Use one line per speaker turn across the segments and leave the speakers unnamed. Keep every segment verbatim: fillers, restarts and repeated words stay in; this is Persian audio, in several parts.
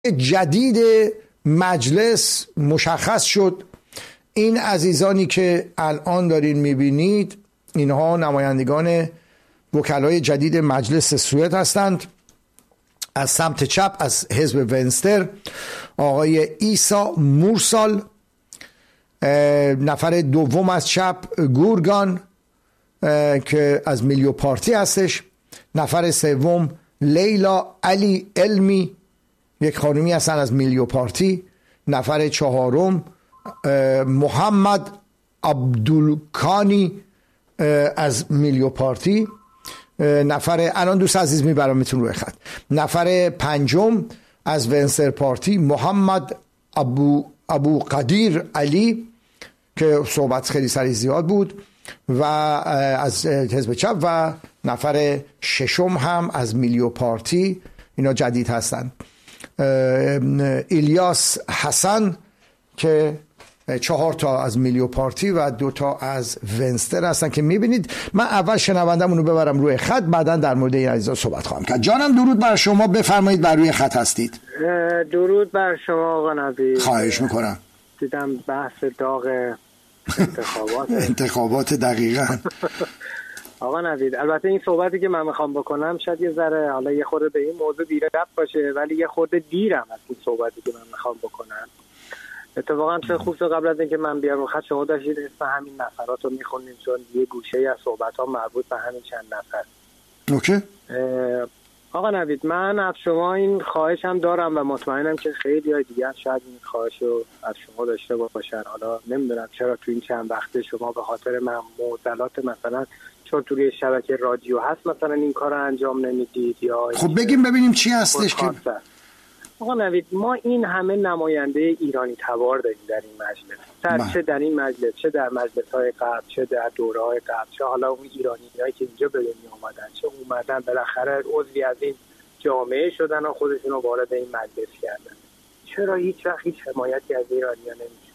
جدید مجلس مشخص شد. این عزیزانی که الان دارین میبینید اینها نمایندگان وکلای جدید مجلس سوئد هستند. از سمت چپ از حزب ونستر آقای ایسا مورسال، نفر دوم از چپ گورگان که از میلیو پارتی هستش، نفر سوم لیلا علی علمی، یک خانمی هستن از میلیو پارتی، نفر چهارم محمد عبدالکانی از میلیو پارتی، نفر الان دوست عزیز میبرمتون روی خط، نفر پنجم از ونسر پارتی محمد ابو ابو قدیر علی که صحبت خیلی سریع زیاد بود و از حزب چپ، و نفر ششم هم از میلیو پارتی، اینا جدید هستن، الیاس حسن که چهار تا از میلیو پارتی و دو تا از ونستر هستن که میبینید. من اول شنوندمون رو ببرم روی خط، بعدا در مورد این عزیزا صحبت خواهم کرد. جانم درود بر شما، بفرمایید بر روی خط هستید.
درود بر شما آقا نوید.
خواهش میکنم.
دیدم بحث داغ انتخابات
انتخابات دقیقاً.
آقا نوید، البته این صحبتی که من میخوام بکنم شاید یه ذره حالا یه خورده به این موضوع بی ربط باشه، ولی یه خورده دیرم از این صحبتی که من میخوام بکنم. اتفاقا چه خوب شد قبل از اینکه من بیام رو خط شما داشتید اسم همین نفرات رو میخونید، چون یه گوشه از صحبت ها مربوط به همین چند نفر.
اوکی.
آقا نوید، من از شما این خواهش هم دارم و مطمئنم که خیلی های دیگه شاید این خواهش رو از شما داشته باشن. حالا نمیدونم چرا تو این چند وقته شما به خاطر من معضلات مثلا چون توی شبکه رادیو هست مثلا این کار رو انجام نمیدید یا
خب بگیم ببینیم چی هستش که
آقا نوید، ما این همه نماینده ایرانی تبار داریم در این مجلس، در چه در این مجلس، چه در مجلس‌های قبل، چه در دوره‌های قبل، چه حالا اون ایرانیایی که اینجا به دنیا اومدن، چه اومدن بالاخره عضوی از این جامعه شدن و خودشون رو وارد این مجلس کردن. چرا هیچ وقت هیچ حمایتی از ایرانی‌ها نمیشه؟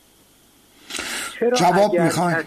چرا
جواب میخواین؟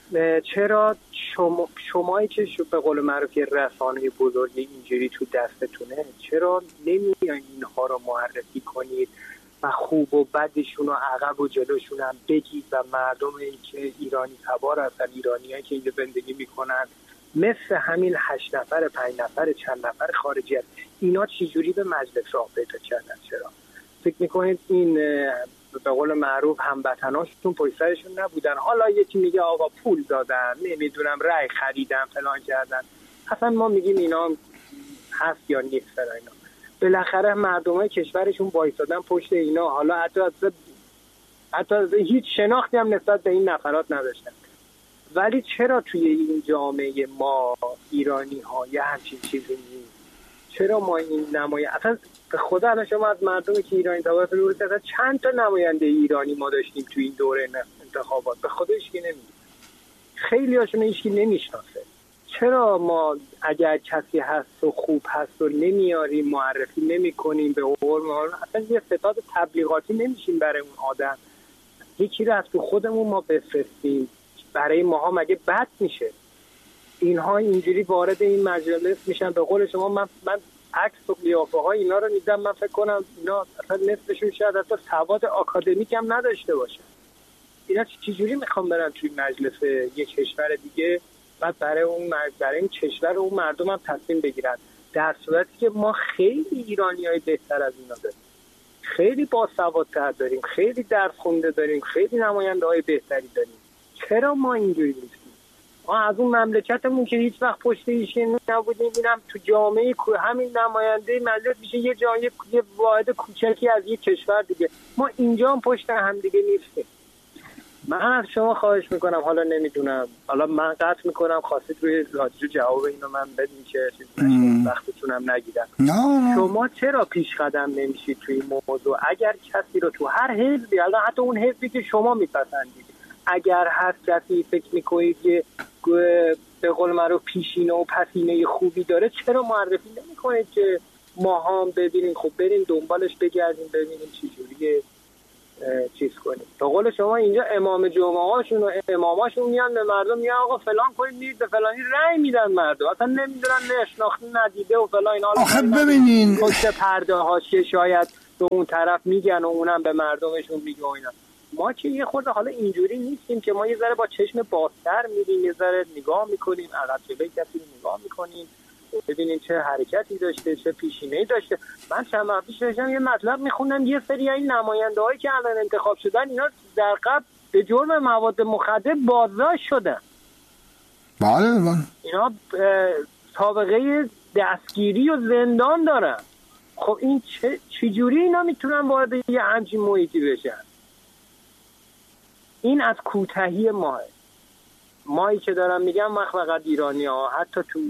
چرا شما شمایی که به قول معروف رسانه بزرگ اینجوری تو دستتونه، چرا نمیاین اینها رو معرفی کنید و خوب و بدشون و عقب و جلوشون هم بگید و مردمی که ایرانی تبار هستن، ایرانیایی که اینجا زندگی میکنن، مثل همین هشت نفر پنج نفر چند نفر خارجی هست، اینا چجوری به مجلس راه پیدا کردن؟ چرا فکر میکنید این به قول معروف هموطناشون پشت سرشون نبودن؟ حالا یکی میگه آقا پول دادن، نمیدونم رأی خریدن، فلان کردن. اصلا ما میگیم اینا هست یا نیست فلان. اینا بالاخره مردمای کشورشون وایسادن پشت اینا، حالا حتی از حتی از هیچ شناختی هم نسبت به این نفرات نداشتن. ولی چرا توی این جامعه ما ایرانی ها یه همچین چیزی نیست؟ چرا ما این نماینده اصلا به خدا الان شما از مردمی که ایرانی تبارت رو اصلا چند تا نماینده ایرانی ما داشتیم توی این دوره انتخابات؟ به خدا هیچکی نمیدونه، خیلی هاشون هیچکی نمیشناسه. چرا ما اگر کسی هست و خوب هست و نمیاریم، معرفی نمی کنیم، به قول معروف اصلا یه ستاد تبلیغاتی نمیشیم برای اون آدم، یکی رو از تو خودمون ما بفرستیم برای ماها، مگه بد میشه؟ اینها اینجوری وارد این مجلس میشن. به قول شما من من عکس و قیافه های اینا رو میدم، من فکر کنم اینا اصلا نصفشون شاید حتی سواد آکادمیک هم نداشته باشه. اینا چجوری میخوام برن توی مجلس یک کشور دیگه بعد برای اون برای این کشور و اون مردم هم تصمیم بگیرن، در صورتی که ما خیلی ایرانیای بهتر از اینا داریم، خیلی باسوادتر داریم، خیلی درس خونده داریم، خیلی نماینده‌های بهتری داریم. چرا ما اینجوری نیستیم؟ ما از اون مملکتمون که هیچ وقت پشت ایشون نبودیم، اینم تو جامعه همین نماینده مجلس میشه یه جای یه واحد کوچکی از یک کشور دیگه. ما اینجا هم پشت هم دیگه نیستیم. من از شما خواهش میکنم، حالا نمیدونم، حالا من قطع میکنم، خواستید روی رادیو جواب اینو من بدین که وقتتونم نگیرم. شما چرا پیش قدم نمیشید توی این موضوع؟ اگر کسی رو تو هر حزبی، الان حتی اون حزبی که شما میپسندید، اگر هر کسی فکر میکنید که به قول معروف پیشینه و پسینه خوبی داره، چرا معرفی نمیکنید که ما هم ببینیم؟ خب بریم دنبالش بگردیم ببینیم چی جوریه چیز کنیم. به قول شما اینجا امام جمعه هاشون و اماماشون میان به مردم میگن آقا فلان کنید، میرید به فلانی رأی میدن، مردم اصلا نمیدونن، نشناخته ندیده و فلان. اینا
آخه ببینین
پشت پرده هاش که شاید به اون طرف میگن و اونم به مردمشون میگه و اینا. ما که یه خورده حالا اینجوری نیستیم که ما یه ذره با چشم بازتر میریم، یه ذره نگاه میکنیم، عقب جلوی کسی رو نگاه میکنیم ببینیم چه حرکتی داشته، چه پیشینه‌ای داشته. من چند وقت پیش داشتم یه مطلب میخوندم، یه سری این نماینده‌هایی که الان انتخاب شدن اینا در قبل به جرم مواد مخدر بازداشت شدن.
بله
اینا سابقه دستگیری و زندان دارن. خب این چه چجوری اینا میتونن وارد یه همچین محیطی بشن؟ این از کوتاهی ماه مایی که دارم میگم، من فقط ایرانی ها، حتی تو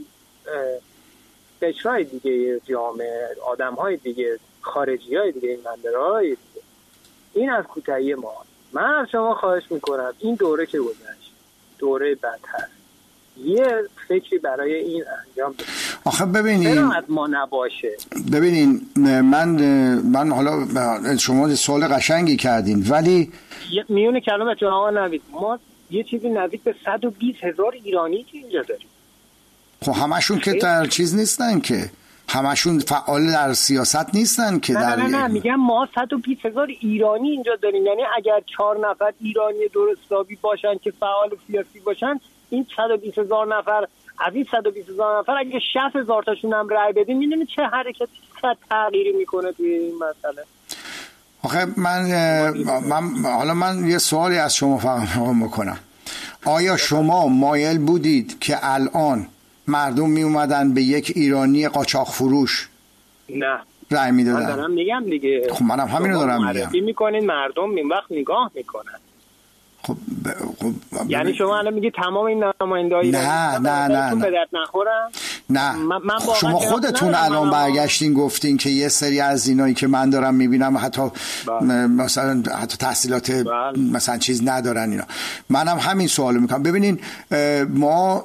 قشرهای دیگه جامعه، آدم های دیگه، خارجی های دیگه، این مندره های دیگه، این از کوتاهی ما. من از شما خواهش میکنم این دوره که گذشت دوره بد هست، یه فکری برای این انجام بدید.
آخه ببینین
چرا از ما نباشه؟
ببینین من من حالا شما سوال قشنگی کردین، ولی
میونه کلمه جان آقا نوید، ما یه چیزی نزدیک به صد و بیست هزار ایرانی که اینجا داریم.
خب همشون که در چیز نیستن، که همشون فعال در سیاست نیستن که
نه
در
نه نه, نه. میگم ما صد و بیست هزار ایرانی اینجا داریم، یعنی اگر چهار نفر ایرانی درستابی باشن که فعال سیاسی باشن، این صد و بیست هزار نفر از این صد و بیست هزار نفر اگه شصت هزار تاشون هم رأی بدیم، میدونید چه حرکتی چه تغییری میکنه توی این مسئله.
آخه من من حالا من یه سوالی از شما فهم میکنم. آیا شما مایل بودید که الان مردم می اومدن به یک ایرانی قاچاق فروش
نه
رأی میدادن؟
من دارم میگم دیگه.
خب منم همین رو دارم میگم.
معرفی میکنین مردم این وقت نگاه میکنن.
خب, ب... خب
یعنی شما الان میگی تمام این نماینده‌ای
نه نه نه
نه بدت نخورن؟
نه
من من
شما خودتون الان برگشتین گفتین که یه سری از اینایی که من دارم میبینم حتی بله. مثلا حتی تحصیلات بله. مثلا چیز ندارن اینا. منم همین سوالو میکنم. ببینین ما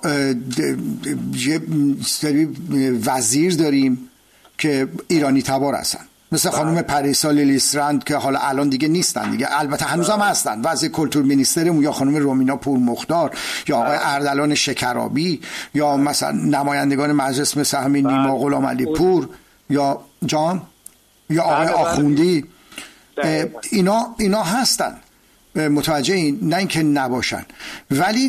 یه سری وزیر داریم که ایرانی تبار هستن، مثل خانم پریسا لیلیسرند که حالا الان دیگه نیستن دیگه، البته هنوزم هستن، وزیر کلتور مینیسترمون، یا خانم رومینا پورمختار، یا آقای اردلان شکرابی، یا مثلا نمایندگان مجلس مثل همین نیما غلامعلی پور، یا جان یا آقای آخوندی. اینا اینا هستن، متوجه این نه اینکه نباشن، ولی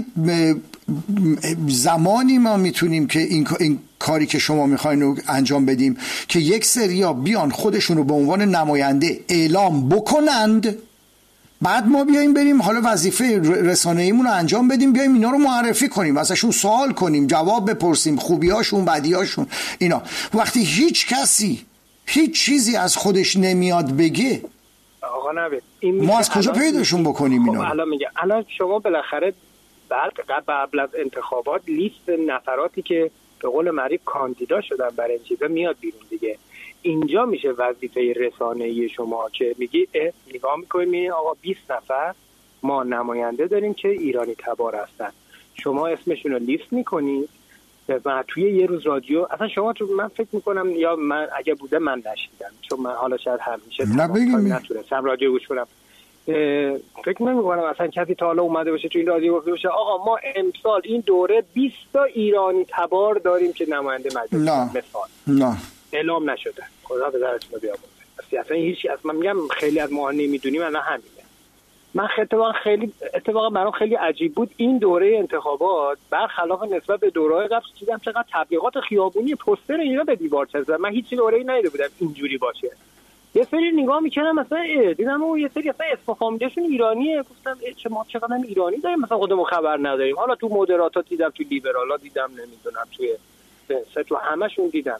زمانی ما میتونیم که این, این کاری که شما میخواین رو انجام بدیم که یک سریا بیان خودشون رو به عنوان نماینده اعلام بکنند، بعد ما بیایم بریم حالا وظیفه رسانه‌ایمون رو انجام بدیم، بیایم اینا رو معرفی کنیم، ازشون سوال کنیم، جواب بپرسیم، خوبیاشون، بدیاشون، اینا. وقتی هیچ کسی هیچ چیزی از خودش نمیاد بگه،
آقا نبید
ما از کجا پیداشون بکنیم اینا؟
خب الان میگه الان شما بالاخره بعد قبل از انتخابات لیست نفراتی که به قول معروف کاندیدا شدن برای این چیزا میاد بیرون دیگه. اینجا میشه وظیفه رسانه‌ای شما که میگی نگاه میکنیم میگی آقا بیست نفر ما نماینده داریم که ایرانی تبار هستن، شما اسمشون رو لیست میکنید و توی یه روز رادیو، اصلا شما تو من فکر میکنم یا من اگه بوده من نشیدم، چون من حالا شاید همیشه نتونستم رادیو گوش کنم، فکر نمی‌کنم اصلا کسی تا حالا اومده باشه تو این رادیو گفته باشه آقا ما امسال این دوره بیست تا ایرانی تبار داریم که نماینده مجلس مثال
نه
اعلام نشده. خدا به درتون بیامرزه. اصلا هیچ از من میگم خیلی از ما نمیدونیم، الان همینه. من اتفاقا خیلی اتفاقا برام خیلی عجیب بود این دوره انتخابات، برخلاف نسبت به دوره‌های قبل دیدم چقدر تبلیغات خیابونی پوستر اینا به دیوار چسبیده. من هیچ دوره‌ای ندیده بودم اینجوری باشه. یه سری نگاه میکنم مثلا دیدم اون یه سری اصلا اسم فامیلشون ایرانیه، گفتم چه ما چقدر ایرانی داریم مثلا خودمون خبر نداریم. حالا تو مودرات‌ها دیدم، تو لیبرالا دیدم، نمیدونم توی تو همشون دیدم.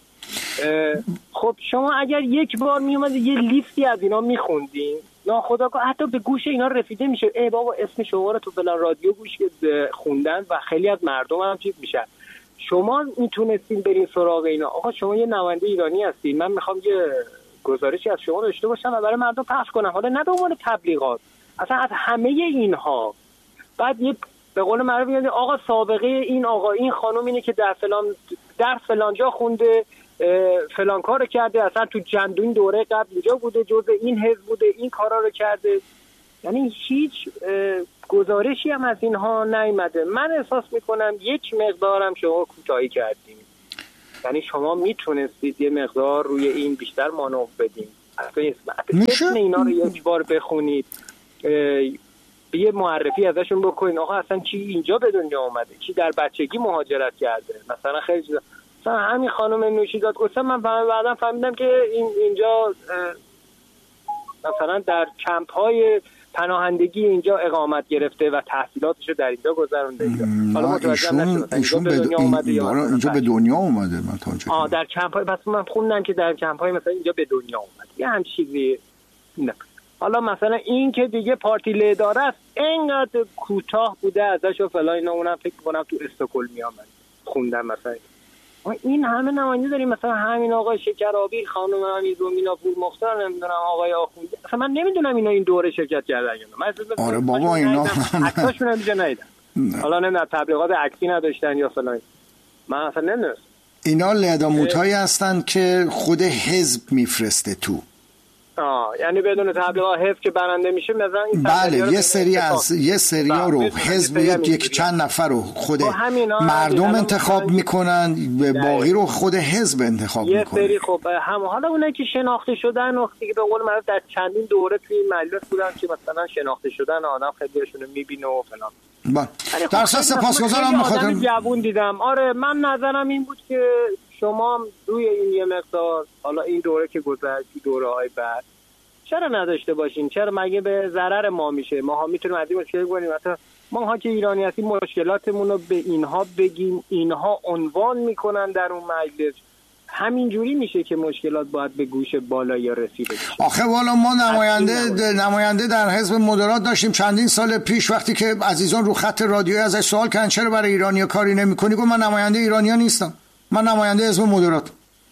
خب شما اگر یک بار میومد یه لیستی از اینا میخوندین، ناخودآگاه حتی به گوش اینا رسیده میشه ای بابا اسم شما رو تو فلان رادیو گوش خوندن و خیلی از مردم هم چیز میشن. شما میتونستین برین سراغ اینا. آقا شما یه نماینده ایرانی هستین، من میخوام یه گزارشی از شما داشته باشم و برای مردم پخش کنم، حالا نه به عنوان تبلیغات، اصلا از همه اینها. بعد یه به قول معروف میگن آقا سابقه این آقا این خانم اینه که در فلان در فلان جا خونده، فلان کارو کرده، اصلا تو چندین دوره قبل اینجا بوده، جزء این حزب بوده، این کارا رو کرده. یعنی هیچ گزارشی هم از اینها نیامده. من احساس میکنم یک مقدارم شما کوتاهی کردیم. یعنی شما میتونستید یه مقدار روی این بیشتر مانور بدین. میشه اینا رو یک بار بخونید، یه معرفی ازشون بکنین، آقا اصلا چی اینجا به دنیا اومده، چی در بچگی مهاجرت کرده، مثلا خیلی چیزا. مثلا همین خانم نوشیداد گفتم من بعدا فهمیدم که این اینجا مثلا در کمپ های پناهندگی اینجا اقامت گرفته و تحصیلاتشو در اینجا گذرونده. حالا متوجه نشدم ایشون به دنیا اومده یا
اینجا به دنیا اومده. من تا چه
آ در کمپ های، پس من خوندم که در کمپ های مثلا اینجا به دنیا اومده یه هم چیزی. نه حالا مثلا این که دیگه پارتی لیدار است اینقدر کوتاه بوده ازش و فلان اینا، اونم فکر کنم تو استکهلم میامد خوندم. مثلا این همه نماینده داریم، مثلا همین آقای شکرابی، خانم همین رومینا پور مختار، نمیدونم آقای آخوندی، مثلا من نمیدونم اینا این دوره شرکت کردن یا نه.
آره بابا اینا
عکساشون هم دیگه ندیدم. حالا نمیدونم تبلیغات عکسی نداشتن یا فلان، من اصلا نمیدونم.
اینا لداموتایی هستن که خود حزب میفرسته تو.
آه یعنی بدون تبلیغات حزب که برنده میشه مثلا این
بله یه سری از یه سریا رو حزب یک چند نفر رو خود مردم انتخاب میکنن، باقی رو خود حزب انتخاب
یه
میکنه.
یه سری خب هم حالا اونایی که شناخته شدن و دیگه به قول معروف در چندین دوره توی مجلس بودن که مثلا شناخته شدن آدم خیلیشون رو میبینه و فلان.
با در اصل سپاسگزارم بخاطر
جوون دیدم. آره من نظرم این بود که شما روی این یه مقدار حالا این دوره که گذشت دوره های بعد چرا نداشته باشین؟ چرا مگه به ضرر ما میشه؟ ما ها میتونیم از این مشکل کنیم، مثلا ما ها که ایرانی هستیم مشکلاتمون رو به اینها بگیم، اینها عنوان میکنن در اون مجلس، همینجوری میشه که مشکلات باید به گوش بالایی رسیده بشه.
آخه والا ما نماینده نماینده در حزب مدرات داشتیم چندین سال پیش، وقتی که عزیزان رو خط رادیویی ازش سوال کردن چرا برای ایرانیا کاری نمی‌کنی، گفت من نماینده ایرانیا نیستم، من نماینده حزب مدرات.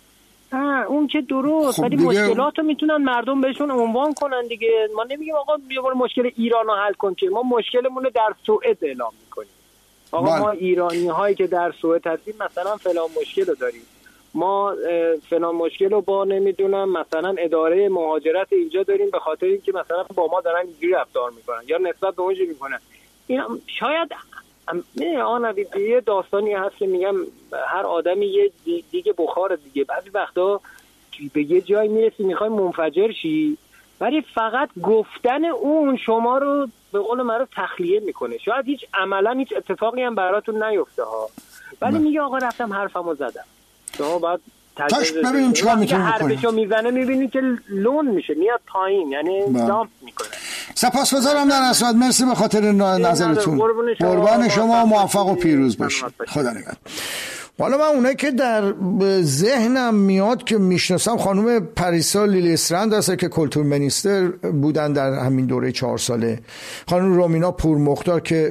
ها اون که درست، ولی خب مشکلاتو میتونن مردم بهشون عنوان کنن دیگه. ما نمیگیم آقا بیا برو مشکل ایرانو حل کن، که ما مشکلمون رو در سوئد اعلام میکنیم. آقا بله. ما ایرانی هایی که در سوئد هستیم مثلا فلان مشکل رو داریم، ما فلان مشکل رو با نمیدونم مثلا اداره مهاجرت اینجا داریم به خاطر اینکه مثلا با ما دارن اینجوری رفتار میکنن یا نسبت به اونجوری میکنن. این شاید نه آن یه داستانی هست که میگم هر آدمی یه دیگه بخار دیگه، بعضی وقتا به یه جایی میرسی میخوای منفجر شی، ولی فقط گفتن اون شما رو به قول معروف تخلیه میکنه. شاید هیچ عملا هیچ اتفاقی هم براتون نیفته ها، ولی میگه آقا رفتم حرفمو زدم. شما باید
تاش ببینیم چیکار میتونیم بکنیم.
حرفشو میزنه میبینی که لون میشه، میاد پایین، یعنی دامپ میکنه.
سپاسگزارم در اصل، مرسی به خاطر نظرتون. قربان شما، موفق و پیروز باشید. خدا نگهدار. حالا من اونایی که در ذهنم میاد که میشناسم خانم پریسا لیلی اسرند هست که کلتور منیستر بودن در همین دوره چهار ساله، خانم رومینا پور مختار که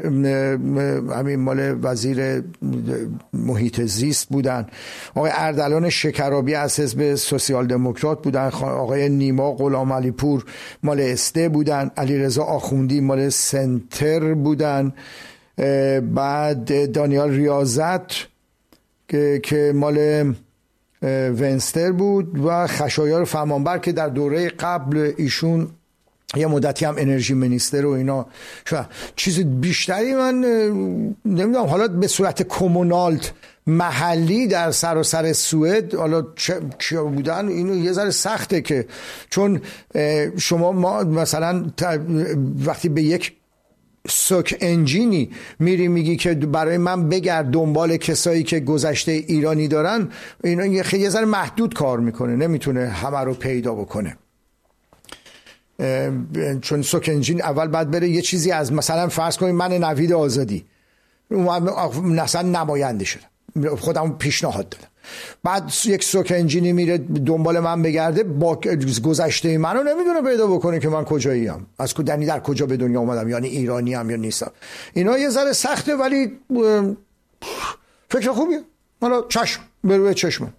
همین مال وزیر محیط زیست بودن، آقای اردلان شکرابی از حزب سوسیال دموکرات بودن، آقای نیما غلام علی پور مال استه بودن، علیرضا آخوندی مال سنتر بودن، بعد دانیال ریاضت که که مال ونستر بود و خشایار فرمانبر که در دوره قبل ایشون یه مدتی هم انرژی منیستر و اینا شد. چیز بیشتری من نمیدونم، حالا به صورت کومونالت محلی در سراسر سوئد حالا چه بودن اینو یه ذره سخته، که چون شما ما مثلا وقتی به یک سوک انجینی میری میگی که برای من بگرد دنبال کسایی که گذشته ایرانی دارن، اینا یه ذره محدود کار میکنه، نمیتونه همه رو پیدا بکنه، چون سوک انجین اول باید بره یه چیزی از مثلا فرض کنید من نوید آزادی مثلا نماینده شدم، خودم پیشنهاد دادم، بعد یک سوک انجینی میره دنبال من بگرده، با گذشته منو نمیدونه پیدا بکنه که من کجایی ام، از کدنی در کجا به دنیا اومدم، یعنی ایرانی ام یا نیستم. اینا یه ذره سخته ولی فکر خوبیه. حالا چشم به روی چشم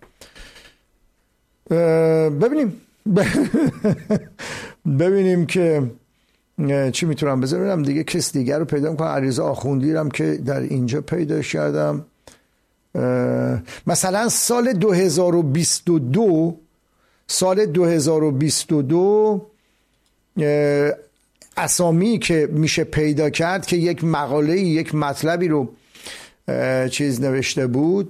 ببینیم ببینیم که چی میتونم بذارم دیگه. کس دیگر رو پیدا کنم. علیرضا آخوندی هم که در اینجا پیدا کردم، مثلا سال دو هزار و بیست و دو سال دو هزار و بیست و دو اسامی که میشه پیدا کرد که یک مقاله یک مطلبی رو چیز نوشته بود،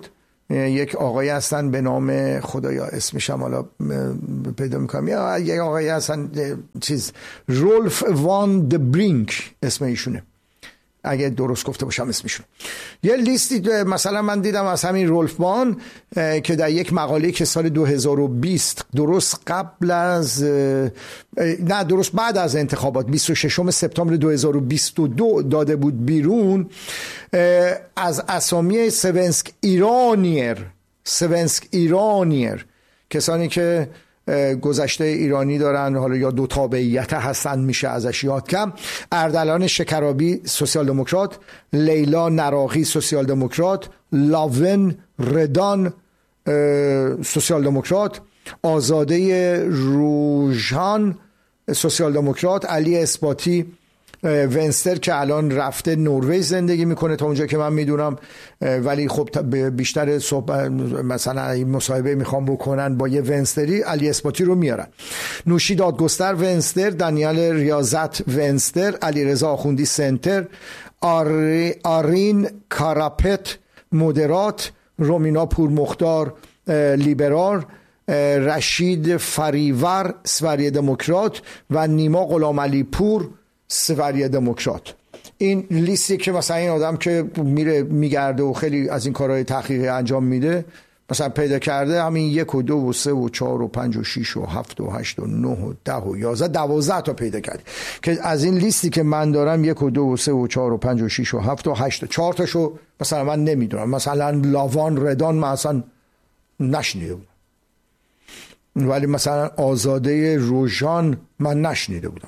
یک آقایی هستن به نام خدایا اسمشم حالا پیدا میکنم، یا یک آقایی هستن چیز رولف وان د برینک اسم ایشونه، اگه درست گفته باشم اسمشون. یه لیستی مثلا من دیدم از همین رولف وان که در یک مقاله که سال دو هزار و بیست درست قبل از نه درست بعد از انتخابات بیست و ششم سپتامبر دو هزار و بیست و دو داده بود بیرون، از اسامی سوینسک ایرانیر سوینسک ایرانیر کسانی که گذشته ایرانی دارن، حالا یا دو تابعیت هستن میشه ازش یاد کم، اردلان شکرابی سوسیال دموکرات، لیلا نراقی سوسیال دموکرات، لاون ردان سوسیال دموکرات، آزاده روژان سوسیال دموکرات، علی اثباتی ونستر که الان رفته نروژ زندگی میکنه تا اونجا که من میدونم، ولی خب بیشتر صبح مثلا مصاحبه میخوام بکنن با یه ونستری، علی اثباتی رو میارن. نوشی دادگستر ونستر، دانیال ریاضت ونستر، علی رضا آخوندی سنتر، آری، آرین کاراپت مدرات، رومینا پور مختار لیبرال، رشید فریور سوریه دموکرات و نیما غلامعلی پور سوریه دموکرات. این لیستی که مثلا این آدم که میره میگرده و خیلی از این کارهای تحقیقی انجام میده مثلا پیدا کرده، همین یک و دو و سه و چهار و پنج و شیش و هفت و هشت و نه و ده و یازده دوازده تا پیدا کرده که از این لیستی که من دارم یک و دو و سه و چهار و پنج و شیش و هفت و هشت و چهار تاشو مثلا من نمیدونم، مثلا لاوان ردان من اصلا نشنیده بودم، ولی مثلا آزاده روژان من نشنیده بودم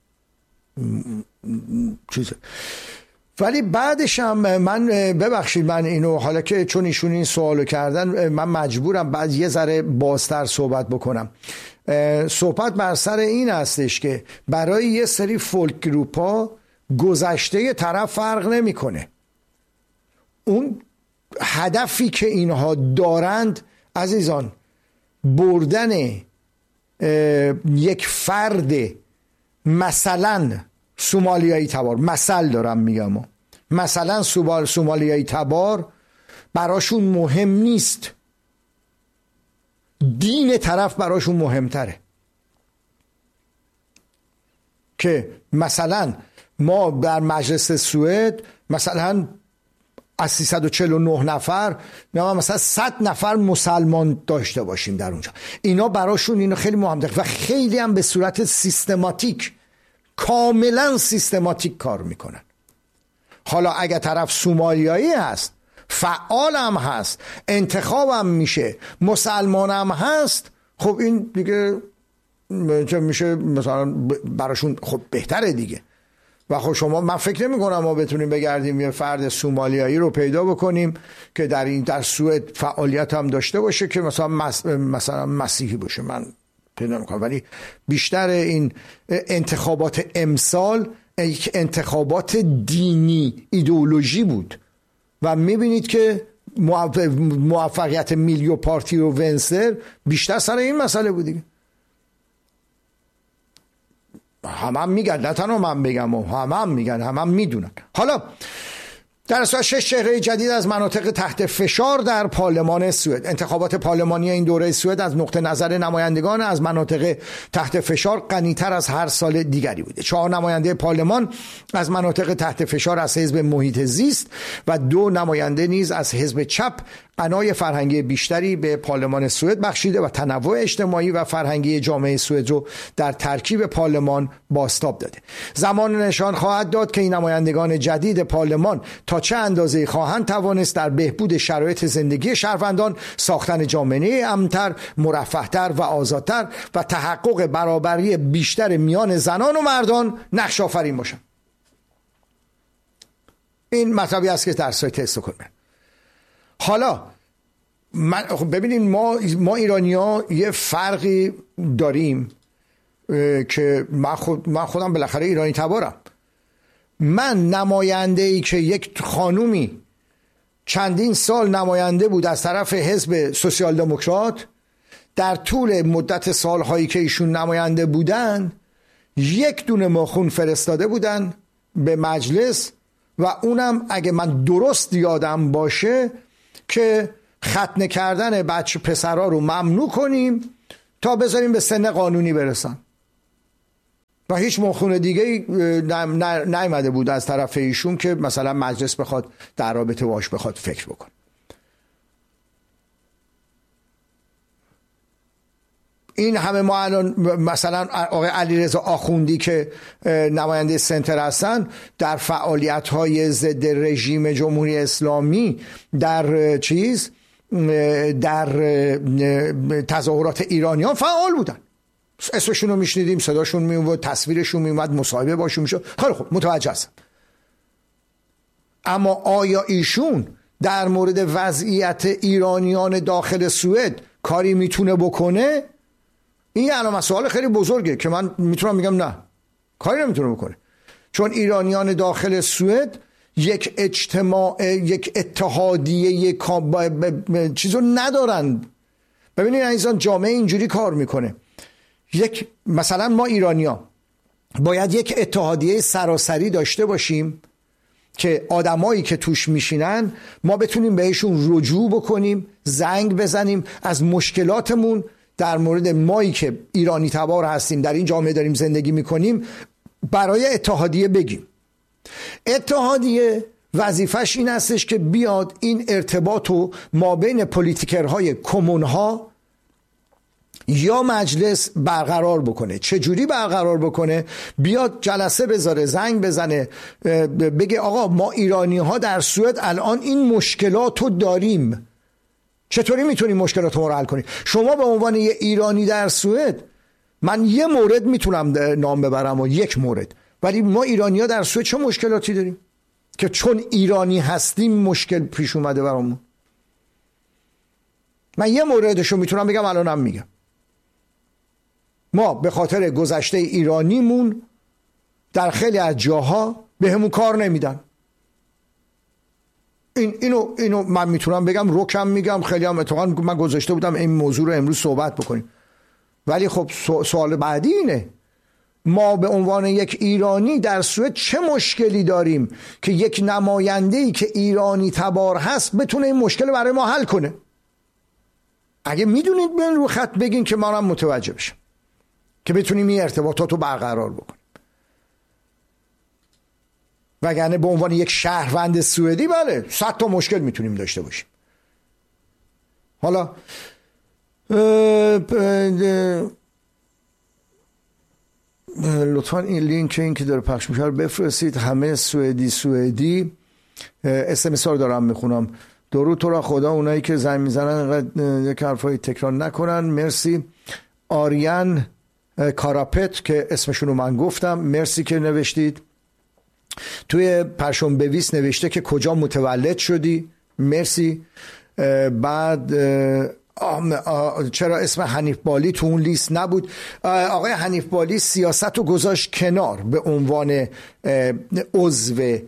چیزه. ولی بعدش هم من ببخشید من اینو حالا که چون ایشون این سوالو کردن من مجبورم بعد یه ذره بازتر صحبت بکنم. صحبت بر سر این هستش که برای یه سری فولک گروپا گذشته طرف فرق نمیکنه، اون هدفی که اینها دارند عزیزان بردن یک فرد مثلا سومالیایی تبار، مثل دارم میگم، مثلا سومالیایی تبار براشون مهم نیست، دین طرف براشون مهمتره. که مثلا ما در مجلس سوئد مثلا از سیصد و چهل و نه نفر نه مثلا صد نفر مسلمان داشته باشیم در اونجا، اینا براشون اینا خیلی مهمه و خیلی هم به صورت سیستماتیک، کاملا سیستماتیک کار میکنن. حالا اگه طرف سومالیایی هست، فعال هم هست، انتخاب هم میشه، مسلمان هم هست، خب این دیگه میشه مثلا براشون خب بهتره دیگه. و خب شما من فکر نمی کنم ما بتونیم بگردیم یه فرد سومالیایی رو پیدا بکنیم که در این در سوئد فعالیت هم داشته باشه که مثلا مس... مثلا مسیحی باشه، من پیدا نمی کنم. ولی بیشتر این انتخابات امسال یک انتخابات دینی ایدئولوژی بود و میبینید که موفقیت میلیو پارتی و ونستر بیشتر سر این مسئله بود دیگه. همه هم میگن، نه تنها من بگم، همه هم میگن، همه هم میدونن. حالا در اصل شش چهره جدید از مناطق تحت فشار در پارلمان سوئد. انتخابات پارلمانی این دوره سوئد از نقطه نظر نمایندگان از مناطق تحت فشار غنی‌تر از هر سال دیگری بوده. چهار نماینده پارلمان از مناطق تحت فشار از حزب محیط زیست و دو نماینده نیز از حزب چپ غنای فرهنگی بیشتری به پارلمان سوئد بخشیده و تنوع اجتماعی و فرهنگی جامعه سوئد رو در ترکیب پارلمان بازتاب داده. زمان نشان خواهد داد که این نمایندگان جدید پارلمان تا چه اندازه خواهند توانست در بهبود شرایط زندگی شهروندان، ساختن جامعه امن‌تر، مرفه‌تر و آزادتر و تحقق برابری بیشتر میان زنان و مردان نقش آفرین باشند. این مطلبی است که در سایت استکهلم. حالا من ببینید ما ما ایرانی‌ها یه فرقی داریم که من خود من خودم بالاخره ایرانی تبارم. من نماینده ای که یک خانومی چندین سال نماینده بود از طرف حزب سوسیال دموکرات، در طول مدت سالهایی که ایشون نماینده بودن یک دونه ماخون فرستاده بودن به مجلس و اونم اگه من درست یادم باشه که ختنه کردن بچه پسرها رو ممنوع کنیم تا بذاریم به سن قانونی برسن. و هیچ مخونه دیگه نیامده بود از طرف ایشون که مثلا مجلس بخواد در رابطه باش بخواد فکر بکنه. این همه ما الان مثلا آقای علیرضا آخوندی که نماینده سنتر هستن در فعالیت‌های ضد رژیم جمهوری اسلامی در چیز در تظاهرات ایرانیان فعال بودن، اسمشون رو میشنیدیم، صداشون میومد، تصویرشون میومد، مصاحبه باشون میشد. خیلی خوب متوجه هستم. اما آیا ایشون در مورد وضعیت ایرانیان داخل سوئد کاری میتونه بکنه؟ این الان سوال خیلی بزرگه که من میتونم بگم نه، کاری نمیتونه بکنه، چون ایرانیان داخل سوئد یک اجتماع، یک اتحادیه، یک چیزو ندارن. ببینید عزیزان، جامعه اینجوری کار میکنه. یک مثلا ما ایرانی‌ها باید یک اتحادیه سراسری داشته باشیم که آدمایی که توش میشینن ما بتونیم بهشون رجوع بکنیم، زنگ بزنیم، از مشکلاتمون در مورد مایی که ایرانی تبار هستیم در این جامعه داریم زندگی میکنیم برای اتحادیه بگیم. اتحادیه وظیفش این هستش که بیاد این ارتباطو ما بین پولیتیکرهای کمونها یا مجلس برقرار بکنه. چجوری برقرار بکنه؟ بیاد جلسه بذاره، زنگ بزنه، بگه آقا ما ایرانی ها در سوئد الان این مشکلاتو داریم، چطوری میتونیم مشکلات ما رو حل کنیم؟ شما به عنوان یه ایرانی در سوئد، من یه مورد میتونم نام ببرم و یک مورد، ولی ما ایرانی ها در سوئد چه مشکلاتی داریم که چون ایرانی هستیم مشکل پیش اومده برامون؟ من یه موردشو میتونم بگم، الانم میگم. ما به خاطر گذشته ایرانیمون در خیلی از جاها به همون کار نمیدن. این اینو اینو من میتونم بگم، رکم میگم، خیلی هم اتفاقا من گذاشته بودم این موضوع رو امروز صحبت بکنیم. ولی خب سوال بعدی اینه، ما به عنوان یک ایرانی در سوئد چه مشکلی داریم که یک نماینده‌ای که ایرانی تبار هست بتونه این مشکل برای ما حل کنه؟ اگه میدونید بیاین رو خط بگین که ما هم متوجه بشم که بتونیم این ارتباطات رو برقرار بکنیم. وگرنه به عنوان یک شهروند سوئدی بله صد تا مشکل میتونیم داشته باشیم. حالا لطفا این لینک این که داره پخش میشه رو بفرستید. همه سوئدی سوئدی اس ام اس رو دارم میخونم. درود تو را خدا، اونایی که زنگ میزنن اینقدر یک حرفایی تکرار نکنن. مرسی. آریان کاراپت که اسمشون رو من گفتم، مرسی که نوشتید. توی پرشون بویس نوشته که کجا متولد شدی، مرسی. بعد آه آه چرا اسم حنیف بالی تو اون لیست نبود؟ آقای حنیف بالی سیاست رو گذاشت کنار به عنوان عضو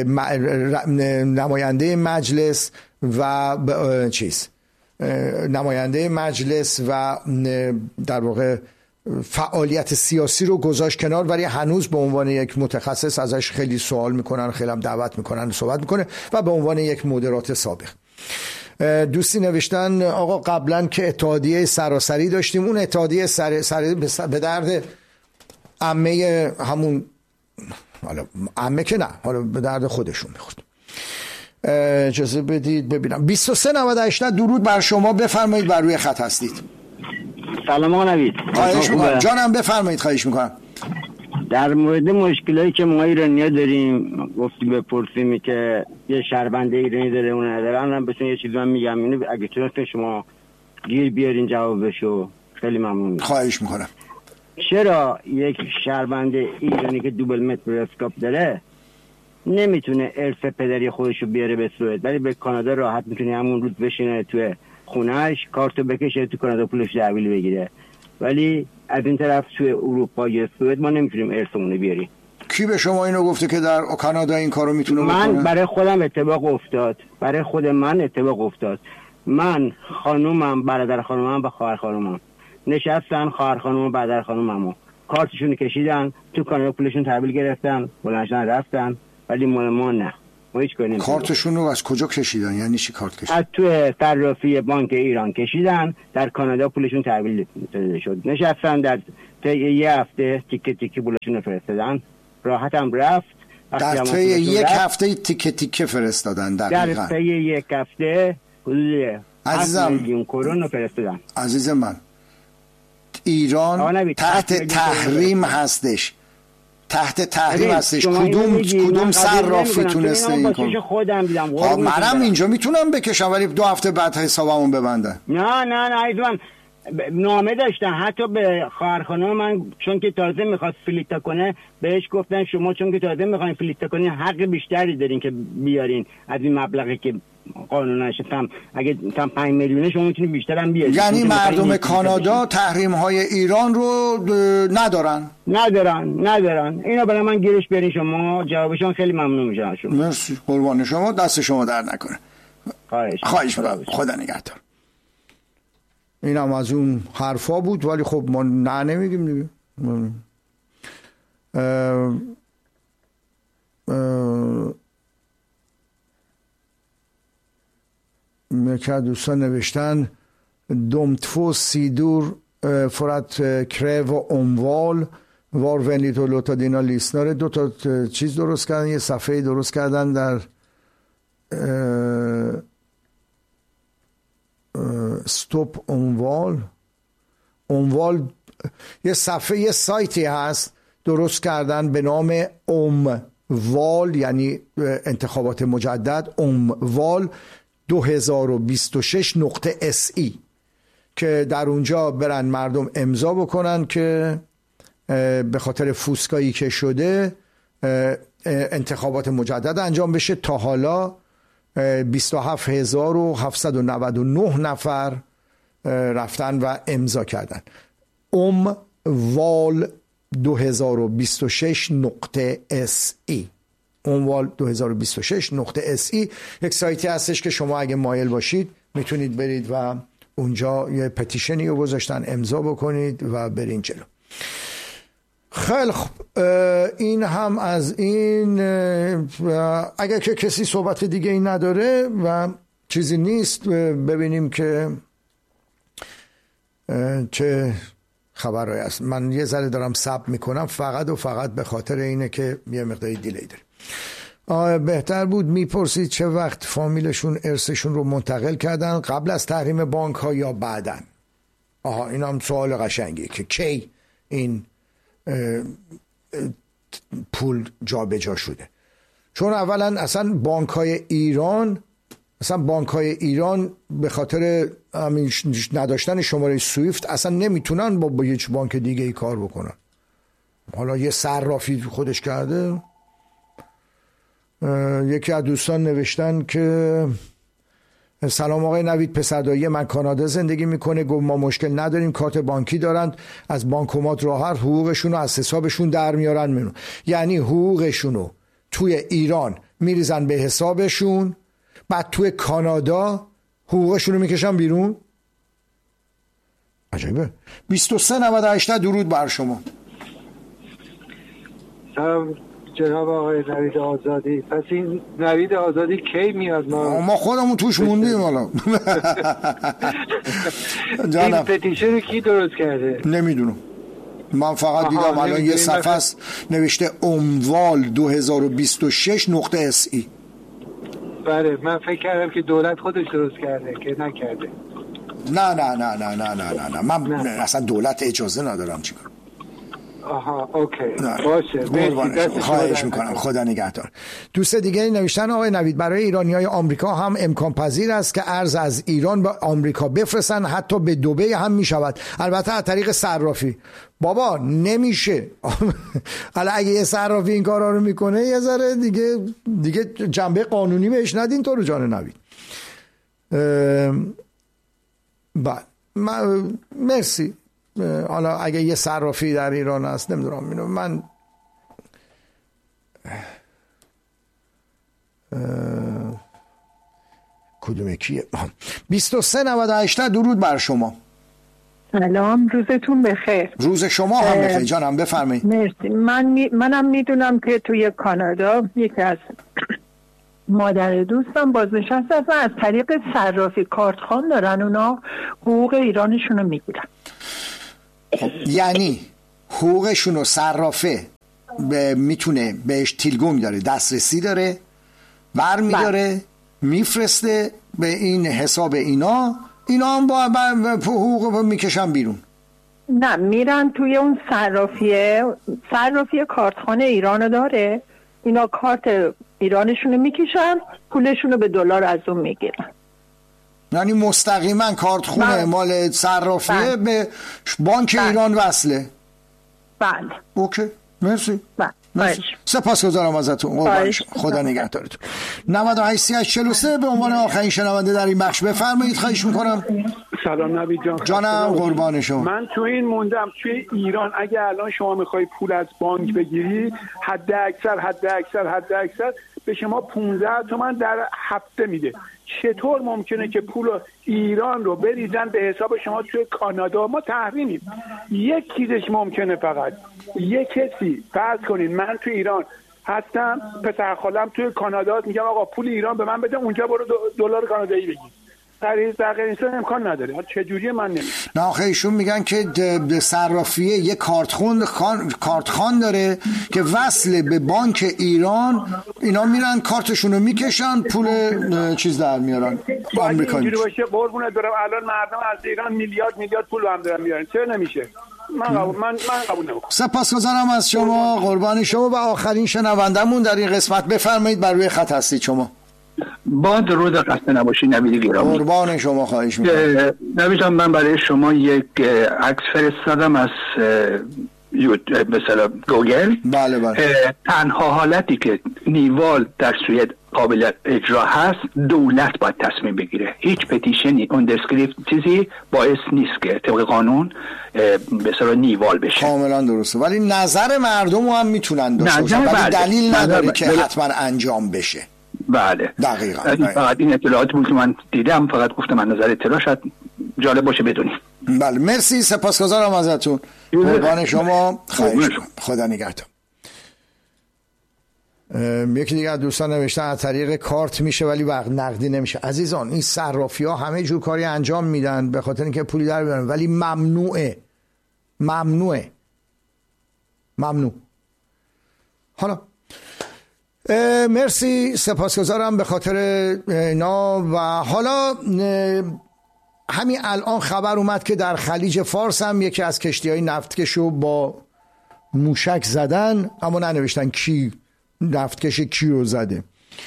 نماینده مجلس و چیز نماینده مجلس و در واقع فعالیت سیاسی رو گذاشت کنار، ولی هنوز به عنوان یک متخصص ازش خیلی سوال میکنن، خیلی هم دعوت میکنن، صحبت میکنه و به عنوان یک مدرات سابق. دوستی نوشتن آقا قبلا که اتحادیه سراسری داشتیم، اون اتحادیه سراسری به درد عمه همون، حالا عمه که نه، حالا به درد خودشون میخورد. اجازه بدید ببینم. بیست و سه نود و هشت درود بر شما، بفرمایید، بر روی خط هستید.
سلام آقا نوید.
خواهش میکنم جانم، بفرمایید. خواهش میکنم.
در مورد مشکلاتی که ما ایرانی‌ها داریم گفتی بپرسیم که یه شهروند ایرانی داره اون نداره، الان بهتون یه چیزی من میگم، اینو اگه تونستین شما گیر بیارین جوابشو خیلی ممنون میشم.
خواهش میکنم.
چرا یک شهروند ایرانی که دوبل متروسکوپ داره نمیتونه ارث پدری خودشو بیاره به سوئد، ولی به کانادا راحت میتونه همون روز بشینه تو خونهش، کارتو بکشه تو کانادا، پولش تحویل بگیره، ولی از این طرف توی اروپا یا سوئد ما نمیتونیم ارثمون رو بیاریم؟
کی به شما اینو گفته که در کانادا این کارو میتونه بکنه؟
من برای خودم اتفاق افتاد، برای خود من اتفاق افتاد. من خانومم، برادر خانومم و خواهر خانومم نشستن، خواهر خانوم و برادر خانوممو کارتشون کشیدن تو کانادا، پولشون تحویل گرفتن، بلندشن رفتن، ولی مال ما نه. ما هیچ کاری نمی‌کنیم.
کارتشون رو از کجا کشیدن؟ یعنی چی کارت کشیدن؟
از توی صرافی بانک ایران کشیدن، در کانادا پولشون تحویل شد. نشستن در طی یه هفته تیکه تیکه پولشون رو فرستادن، راحت هم رفت.
در طی یک هفته تیکه تیکه فرستادن.
در طی یک هفته حدود
عزیزم
میلیون کرون رو فرستادن.
عزیز من، ایران تحت تحریم هستش، تحت تحریم هستش. کدوم کدوم صرافی تونسته این کنه؟
خودم دیدم.
خب منم اینجا میتونم بکشم ولی دو هفته بعد حسابمون ببندن.
نه نه نه ایدوان نامه داشتن حتی به خواهرخانه من، چون که تازه میخواست فلیتا کنه بهش گفتن شما چون که تازه میخواین فلیتا کنین حق بیشتری دارین که بیارین از این مبلغی که قانونش هم اگه تام پنج میلیونه شما میتونید بیشتر هم بیارین.
یعنی مردم کانادا تحریم های ایران رو ندارن
ندارن ندارن اینو برای من گیرش برین شما، جوابشون خیلی ممنون میشم. شما
مرسی، قربان شما، دست شما در نکنه.
خواهش
خواهش می‌کنم، خدا نگهدار. اینم از اون حرفا بود ولی خب ما نه نمیگیم دیگه. اه اه یکی از دوستان نوشتن de två sidor för att kräva omval var vänligt och låta dina lyssnare دو تا چیز درست کردن، یه صفحه درست کردن در استوب اموال اموال یه صفحه یه سایتی هست درست کردن به نام اموال، یعنی انتخابات مجدد، اموال دو هزار و بیست و شش نقطه اس ای که در اونجا برن مردم امضا بکنن که به خاطر فوسکایی که شده انتخابات مجدد انجام بشه. تا حالا بیست و هفت هزار و هفتصد و نود و نه نفر رفتن و امضا کردن. اموال دو هزار و بیست و شش نقطه اس ای اموال دو هزار و بیست و شش نقطه اس ای یک سایتی هستش که شما اگه مایل باشید میتونید برید و اونجا یه پتیشنی رو گذاشتن امضا بکنید و برین جلو. خیلی خوب، این هم از این. اگر که کسی صحبت دیگه ای نداره و چیزی نیست، ببینیم که چه خبرهایی هست. من یه ذره دارم صبر میکنم فقط و فقط به خاطر اینه که یه مقداری دیلی داریم. بهتر بود میپرسید چه وقت فامیلشون ارثشون رو منتقل کردن، قبل از تحریم بانک ها یا بعدن؟ آها، این هم سوال قشنگیه که کی این پول جا به جا شده. چون اولا اصلا بانک های ایران اصلا بانک های ایران به خاطر نداشتن شماره سویفت اصلا نمیتونن با, با هیچ بانک دیگه ای کار بکنن. حالا یه صرافی خودش کرده. یکی از دوستان نوشتن که سلام آقای نوید، پسردایی من کانادا زندگی میکنه، گفت ما مشکل نداریم، کارت بانکی دارند، از بانکومات راحت حقوقشون رو از حسابشون در میارن منو. یعنی حقوقشون رو توی ایران میریزن به حسابشون، بعد توی کانادا حقوقشون رو میکشن بیرون. عجیبه. بیست و سه نود و هشت درود بر شما.
سلام جناب آقای نوید آزادی. پس این نوید آزادی کی میاد؟ ما
ما خودمون توش موندیم. حالا
این پتیشن رو کی درست کرده؟
نمیدونم، من فقط دیدم الان یه صفحه است نوشته اموال دو هزار و بیست و شش نقطه اس ای.
بله، من فکر کردم که دولت خودش درست کرده که نکرده.
نه نه نه نه نه نه نه نه من نه. اصلا دولت اجازه ندارم چیکار.
آها اوکی باشه،
خواهش میکنم، خدا نگهدار. دوست دیگه نوشتن آقای نوید برای ایرانیای آمریکا هم امکان پذیر است که ارز از ایران به آمریکا بفرستن، حتی به دبی هم میشود، البته از طریق صرافی. بابا نمیشه. حالا اگه یه صرافی این کارا رو میکنه یه ذره دیگه دیگه جنبه قانونی بهش ندین تو رو جان نوید. بعد مرسی. حالا اگه یه صرافی در ایران هست نمیدونم، من کدوم کیه؟ بیست و سه نود و هشت درود بر شما.
سلام، روزتون بخیر.
روز شما هم بخیر جانم، بفرمایید.
مرسی. من می... منم میدونم که توی کانادا یکی از مادر دوستم بازنشسته هستن، از طریق صرافی کارتخوان دارن، اونا حقوق ایرانشون رو میگیرن.
خب یعنی حقوقشون رو صرافه میتونه بهش تیلگوم داره، دسترسی داره، بر میداره میفرسته به این حساب اینا، اینا هم با حقوق میکشن بیرون.
نه، میرن توی اون صرافیه، صرافی کارتخانه ایرانو داره، اینا کارت ایرانشونو میکشن، پولشونو به دلار از اون میگیرن.
یعنی مستقیما کارتخونه مال صرافیه به بانک بله. ایران وصله.
بله.
اوکی، مرسی.
بله.
سپاسگزارم ازتون. خدا نگهدارتون. نود و هشت سی هشت چهل و سه به عنوان آخرین شنونده در این بخش بفرمایید، خواهش میکنم.
سلام نوید جان.
جانم قربان شما.
من تو این موندم، توی ایران اگه الان شما میخوای پول از بانک بگیری، حد اکثر حد اکثر حد اکثر به شما پانزده تومن در هفته میده. چطور ممکنه که پول ایران رو بریزن به حساب شما توی کانادا؟ ما تحریمیم. یک چیزش ممکنه، فقط یک کسی فرض کنین من توی ایران هستم، پسر خالم توی کانادا، میگم آقا پول ایران به من بده، اونجا برو دلار کانادایی بگیر. غیر در این امکان نداره. چه جوریه من نمیدونم.
نه آخه ایشون میگن که صرافیه یه کارتخون کارتخان داره که وصل به بانک ایران، اینا میرن کارتشون رو میکشن، پول چیز در میارن آمریکایی.
اینجوری باشه قربونت برم، الان مردم از ایران میلیارد میلیارد پول هم دارن میارن، چرا نمیشه؟ من قبول من من قبول نمیکنم.
سپاسگزارم از شما، قربان شما. و آخرین شنوندمون در این قسمت، بفرمایید، بر روی خط هستید شما.
با درود خسته نباشی نوید گرامی.
قربان شما، خواهش می‌کنم.
نوید جان، من برای شما یک عکس فرستادم از مثلا گوگل.
بله بله.
تنها حالتی که نیوال در سوئد قابل اجرا هست، دولت باید تصمیم بگیره. هیچ پتیشنی اون دسکریپت چیزی باعث نیست که طبق قانون مثلا نیوال بشه.
کاملا درسته، ولی نظر مردم هم میتونن داشته باشن، ولی دلیل نداره که حتما انجام بشه.
بله
دقیقاً.
فقط این اطلاعاتی بود که من دیدم، فقط گفتم من نظر اطلاع شد جالب باشه بدونیم.
بله مرسی، سپاسگزارم ازتون، قربان شما، خواهش خدا نگهدار. یکی دیگه از دوستان نوشتن از طریق کارت میشه ولی وقت نقدی نمیشه. عزیزان این صرافی ها همه جور کاری انجام میدن به خاطر اینکه پولی در بیارن، ولی ممنوعه ممنوعه ممنوع. حالا مرسی، سپاسگزارم به خاطر اینا. و حالا همین الان خبر اومد که در خلیج فارس هم یکی از کشتی‌های نفتکشو با موشک زدن، اما ننوشتن کی نفتکش کی رو زده.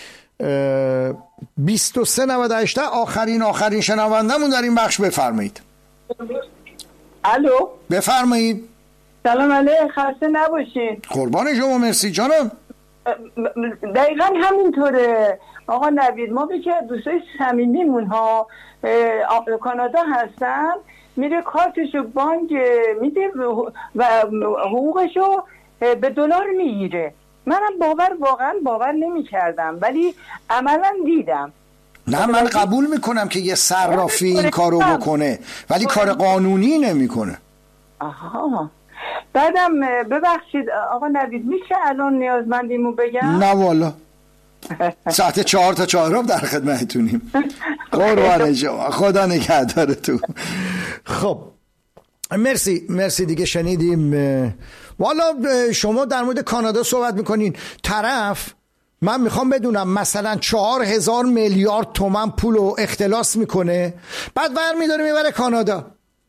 بیست و سه نود و هشت آخرین آخرین شنوندمون در این بخش، بفرمایید.
الو
بفرمایید.
سلام علیکم، خسته نباشین.
قربان شما، مرسی جانم.
دقیقا همینطوره آقا نوید. ما به که دوستای صمیمیمون ها کانادا هستن، میره کارتشو بانک میده و حقوقشو به دلار میگیره. منم باور واقعا باور نمی کردم، ولی عملا دیدم.
نه من قبول میکنم که یه صرافی این کارو بکنه، ولی کار قانونی نمیکنه.
آها. بعدم ببخشید آقا نوید، میشه الان نیازمندیمو بگم؟
نه والا، ساعت چهار تا چهارم در خدمتتونیم. قربان شما، خدا نگهدارتون. خب مرسی مرسی دیگه شنیدیم. والا شما در مورد کانادا صحبت میکنین، طرف من میخوام بدونم مثلا چهار هزار میلیارد تومن پول رو اختلاس میکنه، بعد ور میداره میبره کانادا،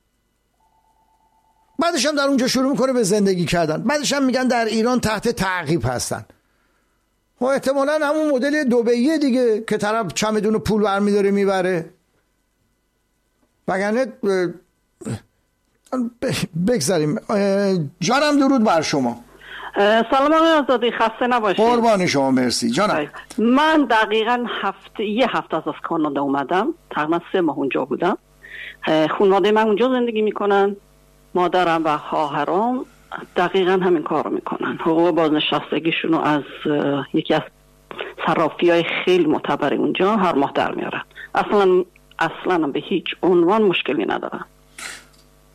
بعدش هم در اونجا شروع میکنه به زندگی کردن، بعدش هم میگن در ایران تحت تعقیب هستن. و احتمالا همون مدل دبیه دیگه که طرف چمدون پول برمیداره میبره. وگرنه بگذاریم. جانم درود بر شما.
سلام آقای آزادی، خسته نباشید.
قربان شما، مرسی جانم.
من دقیقاً هفته یه هفته از کانادا اومدم، تقریبا سه ماه اونجا بودم. خانواده من اونجا زندگی میکنن، مادرم و خواهرام دقیقاً همین کارو میکنن. حقوق بازنشستگیشونو از یکی از صرافی‌های خیلی معتبر اونجا هر ماه در میارن. اصلا اصلا به هیچ عنوان مشکلی ندارن.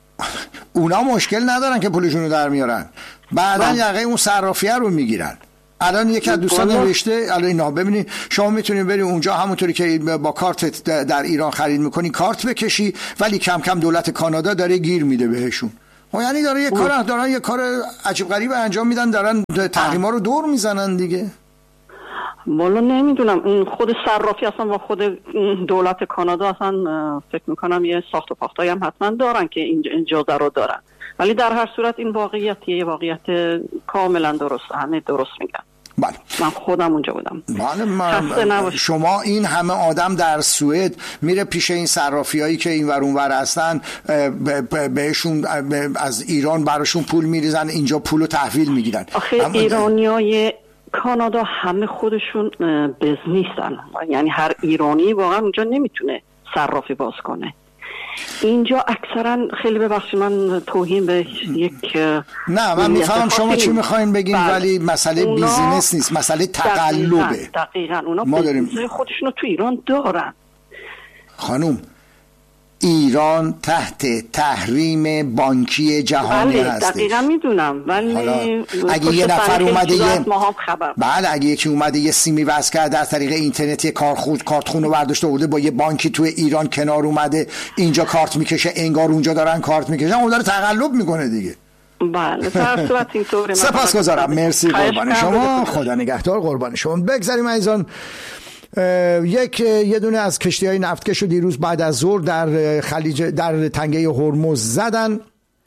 اونا مشکل ندارن که پولشونو در میارن، بعدن یقه اون صرافیه رو میگیرن. الان یکی از دوستان نوشته الان اینا ببینید شما میتونید بری اونجا همونطوری که با کارت در ایران خرید میکنی کارت بکشی، ولی کم کم دولت کانادا داره گیر میده بهشون. و یعنی داره یه کار دارن یه کار عجیب غریب انجام میدن، دارن تحریما رو دور میزنن دیگه.
والا نمیدونم، این خود صرافی اصلا با خود دولت کانادا اصلا فکر میکنم یه ساخت و پاختایی هم حتما دارن که این اجازه رو دارن، ولی در هر صورت این واقعیتیه، واقعیت کاملا درست، همه درست میگن.
بله.
من خودم اونجا بودم.
بله من شما این همه آدم در سوئد میره پیش این صرافیایی که این ور اون ور هستن، بهشون از ایران براشون پول میریزن، اینجا پولو تحویل میگیرن.
آخه ایرانیای کانادا همه خودشون بزنسن، یعنی هر ایرانی واقعا اونجا نمیتونه صرافی باز کنه. اینجا اکثرا خیلی ببخشید من توهین به یک
نه من میفهمم شما چی میخواین بگین، ولی مسئله بیزینس نیست، مسئله تقلبه.
دقیقاً اونا بیزینس خودشونو تو ایران دارن.
خانوم ایران تحت تحریم بانکی جهانی هستش.
دقیقاً میدونم، ولی
اگه یه نفر اومده یه بله اگه یکی اومده یه سیمی وصل کرده از طریق اینترنت یه کارخود کارتخونو برداشته بوده با یه بانکی تو ایران کنار اومده اینجا کارت میکشه، انگار اونجا دارن کارت میکشن، اون داره تقلب میکنه دیگه.
بله در صورت اینطوره.
سپاسگزارم، مرسی قربان شما، خدا نگهدار قربان شما. بگذاریم عزیزان یک یه دونه از کشتی‌های نفتکش رو دیروز بعد از ظهر در خلیج در تنگه هرمز زدن.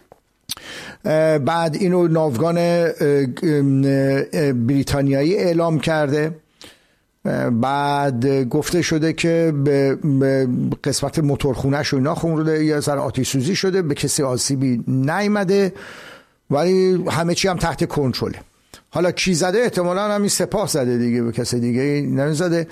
بعد اینو ناوگان بریتانیایی اعلام کرده. بعد گفته شده که به قسمت موتورخونه‌ش و اینا خورده، یه ذره آتش سوزی شده، به کسی آسیبی نیامده، ولی همه چی هم تحت کنترله. حالا کی زده؟ احتمالاً همین سپاه زده دیگه، به کسی دیگه نمیزده.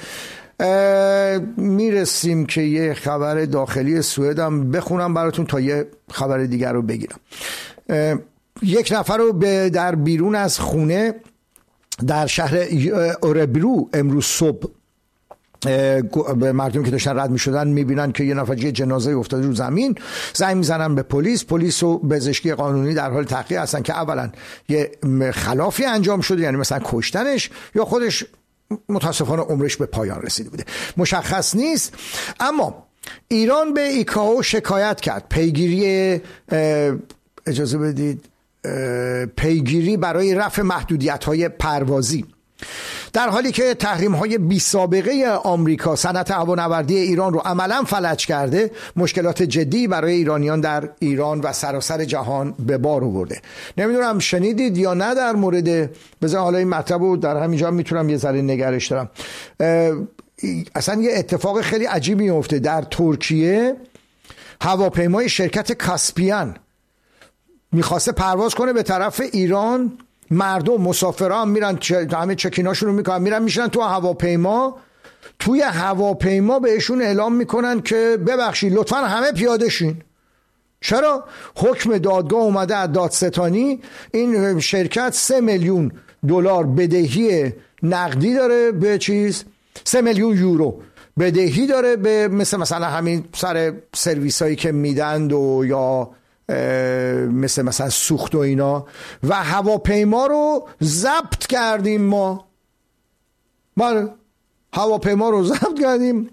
میرسیم که یه خبر داخلی سوئد هم بخونم براتون تا یه خبر دیگر رو بگیرم. یک نفر رو به در بیرون از خونه در شهر اوربرو امروز صبح به مردم که داشتن رد می شدن می بینن که یه نفر یه جنازه افتاده رو زمین، زنگ می زنن به پلیس. پلیس و پزشکی قانونی در حال تحقیق هستن که اولا یه خلافی انجام شده، یعنی مثلا کشتنش یا خودش متاسفانه عمرش به پایان رسیده بوده، مشخص نیست. اما ایران به ایکائو شکایت کرد، پیگیری اجازه بدید پیگیری برای رفع محدودیت‌های پروازی، در حالی که تحریم‌های بی سابقه آمریکا صنعت هوانوردی ایران رو عملاً فلج کرده، مشکلات جدی برای ایرانیان در ایران و سراسر جهان به بار آورده. نمیدونم شنیدید یا نه در مورد، بذار حالا این مطلب رو در همینجا میتونم یه ذره نگرش دارم. اصلا یه اتفاق خیلی عجیبی میفته در ترکیه. هواپیمای شرکت کاسپیان میخواسته پرواز کنه به طرف ایران، مردم مسافران میرن همه چکیناشون رو میکنن، میرن میشنن تو هواپیما، توی هواپیما بهشون اعلام میکنن که ببخشید لطفا همه پیاده شین. چرا؟ حکم دادگاه اومده از دادستانی، این شرکت سه میلیون دلار بدهی نقدی داره به چیز، سه میلیون یورو بدهی داره به مثل مثلا همین سر سرویس هایی که میدند و یا مثل مثلا سوخت و اینا، و هواپیما رو ضبط کردیم ما. بله هواپیما رو ضبط کردیم.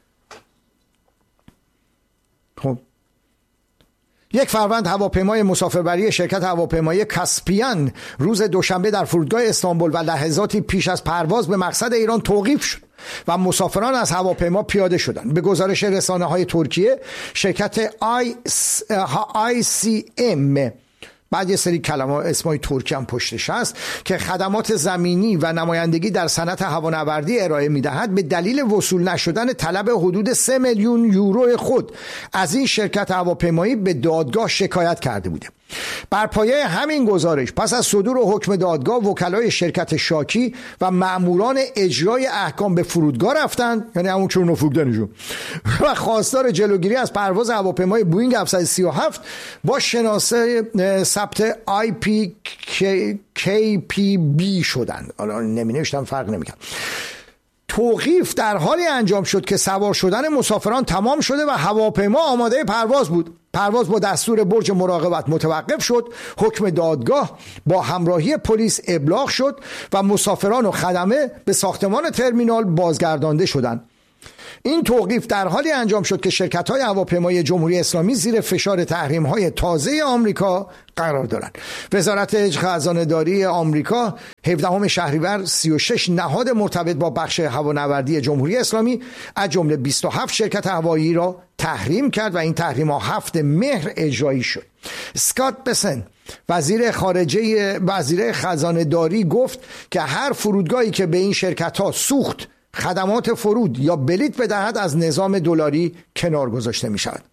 خب یک فروند هواپیمای مسافربری شرکت هواپیمایی کاسپیان روز دوشنبه در فرودگاه استانبول و لحظاتی پیش از پرواز به مقصد ایران توقیف شد و مسافران از هواپیما پیاده شدند. به گزارش رسانه های ترکیه، شرکت آی, آی سی ام، بعد یه سری کلمه اسمای ترکی هم پشتش هست، که خدمات زمینی و نمایندگی در صنعت هوانوردی ارائه میدهد، به دلیل وصول نشدن طلب حدود سه میلیون یورو خود از این شرکت هواپیمایی به دادگاه شکایت کرده بوده. بر پایه همین گزارش پس از صدور حکم دادگاه، وکلای شرکت شاکی و مأموران اجرای احکام به فرودگاه رفتند، یعنی همون چون نفوگدنشون، و خواستار جلوگیری از پرواز هواپیمای بوینگ هفتصد و سی و هفت با شناسه ثبت آی پی کی پی بی شدند. حالا نمی نوشتم فرق نمی‌کنه. توقیف در حالی انجام شد که سوار شدن مسافران تمام شده و هواپیما آماده پرواز بود. پرواز با دستور برج مراقبت متوقف شد. حکم دادگاه با همراهی پلیس ابلاغ شد و مسافران و خدمه به ساختمان ترمینال بازگردانده شدند. این توقیف در حالی انجام شد که شرکت‌های هواپیمایی جمهوری اسلامی زیر فشار تحریم‌های تازه آمریکا قرار دارند. وزارت خزانه‌داری آمریکا هفدهم شهریور سی و شش نهاد مرتبط با بخش هوانوردی جمهوری اسلامی از جمله بیست و هفت شرکت هوایی را تحریم کرد و این تحریم‌ها هفت مهر اجرایی شد. اسکات بسن وزیر خارجه وزیر خزانه‌داری گفت که هر فرودگاهی که به این شرکت‌ها سوخت، خدمات فرود یا بلیط بدهد از نظام دلاری کنار گذاشته می شود.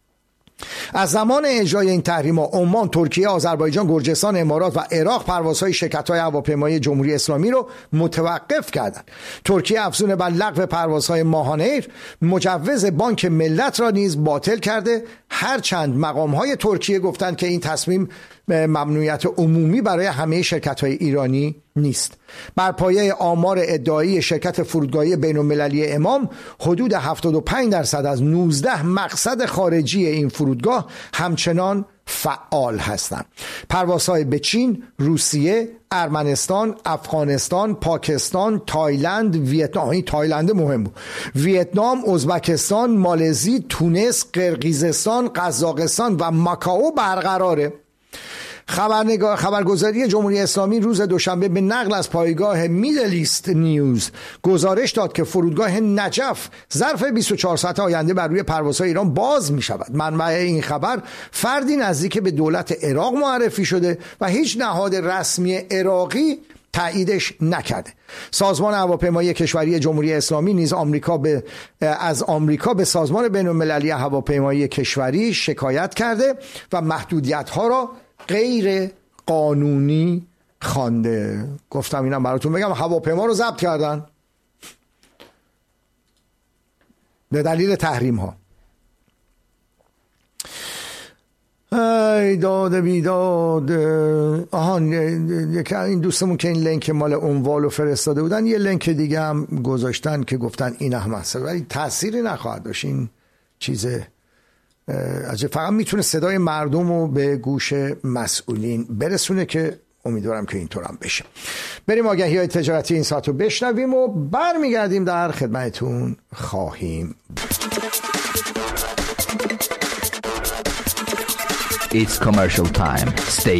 از زمان اجرای این تحریم‌ها عمان، ترکیه، آذربایجان، گرجستان، امارات و عراق پروازهای شرکت‌های هواپیمایی جمهوری اسلامی رو متوقف کردند. ترکیه افزون بر لغو پروازهای ماهانه مجوز بانک ملت را نیز باطل کرده، هرچند مقام‌های ترکیه گفتند که این تصمیم ممنوعیت عمومی برای همه شرکت‌های ایرانی نیست. بر پایه آمار ادعایی شرکت فرودگاهی بین‌المللی امام، حدود هفتاد و پنج درصد از نوزده مقصد خارجی این فرودگاه همچنان فعال هستند. پروازهای به چین، روسیه، ارمنستان، افغانستان، پاکستان، تایلند، ویتنام، تایلند مهم بود، ویتنام، ازبکستان، مالزی، تونس، قرقیزستان، قزاقستان و ماکائو برقراره. خبرنگار خبرگزاری جمهوری اسلامی روز دوشنبه به نقل از پایگاه میدل ایست نیوز گزارش داد که فرودگاه نجف ظرف بیست و چهار ساعت آینده بر روی پروازهای ایران باز می شود. منبع این خبر فردی نزدیک به دولت عراق معرفی شده و هیچ نهاد رسمی عراقی تاییدش نکرده. سازمان هواپیمایی کشوری جمهوری اسلامی نیز آمریکا به از آمریکا به سازمان بین‌المللی هواپیمایی کشوری شکایت کرده و محدودیت‌ها را غیر قانونی خوانده. گفتم اینم براتون بگم، هواپیما رو ضبط کردن به دلیل تحریم ها. ای داد بیداد. آهان این دوستمون که این لینک مال عنوان رو فرستاده بودن، یه لینک دیگه هم گذاشتن که گفتن این هم هست، ولی تأثیری نخواهد داشت. این چیز فقط میتونه صدای مردم رو به گوش مسئولین برسونه که امیدوارم که اینطور هم بشه. بریم آگهی های تجارتی این ساعت رو بشنویم و برمیگردیم در خدمتون خواهیم.
It's commercial time. Stay